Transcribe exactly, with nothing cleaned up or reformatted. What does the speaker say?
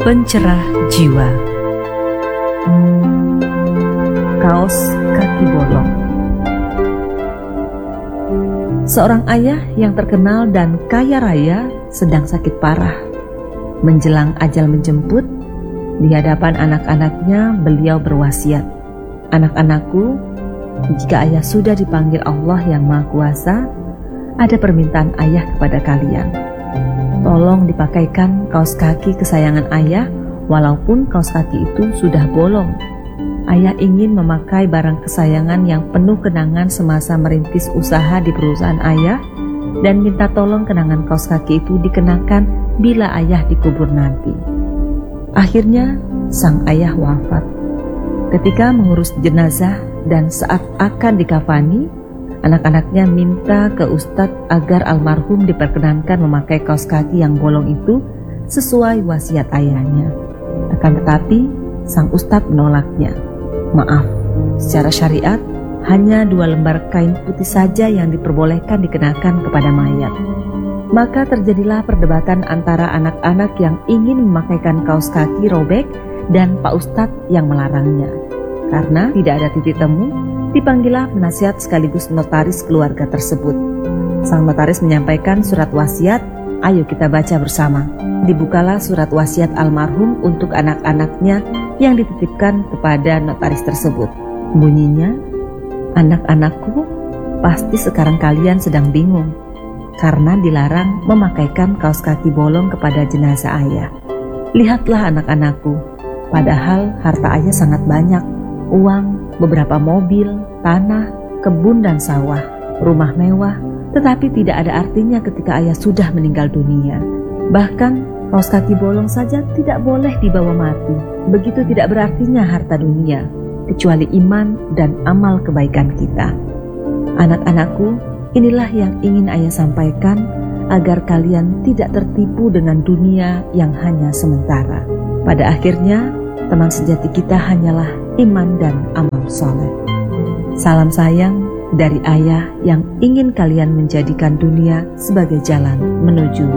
Pencerah jiwa. Kaos kaki bolong. Seorang ayah yang terkenal dan kaya raya sedang sakit parah. Menjelang ajal menjemput, di hadapan anak-anaknya beliau berwasiat, "Anak-anakku, jika ayah sudah dipanggil Allah yang Maha Kuasa, ada permintaan ayah kepada kalian. Tolong dipakaikan kaos kaki kesayangan ayah, walaupun kaos kaki itu sudah bolong. Ayah ingin memakai barang kesayangan yang penuh kenangan semasa merintis usaha di perusahaan ayah, dan minta tolong kenangan kaos kaki itu dikenakan bila ayah dikubur nanti." Akhirnya sang ayah wafat. Ketika mengurus jenazah dan saat akan dikafani, anak-anaknya minta ke Ustadz agar almarhum diperkenankan memakai kaos kaki yang bolong itu sesuai wasiat ayahnya. Akan tetapi sang Ustadz menolaknya. Maaf, secara syariat hanya dua lembar kain putih saja yang diperbolehkan dikenakan kepada mayat. Maka terjadilah perdebatan antara anak-anak yang ingin memakaikan kaos kaki robek dan Pak Ustadz yang melarangnya. Karena tidak ada titik temu, dipanggillah penasihat sekaligus notaris keluarga tersebut. Sang notaris menyampaikan surat wasiat, ayo kita baca bersama. Dibukalah surat wasiat almarhum untuk anak-anaknya yang dititipkan kepada notaris tersebut. Bunyinya, "Anak-anakku, pasti sekarang kalian sedang bingung karena dilarang memakaikan kaos kaki bolong kepada jenazah ayah. Lihatlah anak-anakku, padahal harta ayah sangat banyak. Uang, beberapa mobil, tanah, kebun dan sawah, rumah mewah, tetapi tidak ada artinya ketika ayah sudah meninggal dunia. Bahkan kaos kaki bolong saja tidak boleh dibawa mati. Begitu tidak berartinya harta dunia, kecuali iman dan amal kebaikan kita. Anak-anakku, inilah yang ingin ayah sampaikan agar kalian tidak tertipu dengan dunia yang hanya sementara. Pada akhirnya, teman sejati kita hanyalah iman dan amal soleh. Salam sayang dari ayah yang ingin kalian menjadikan dunia sebagai jalan menuju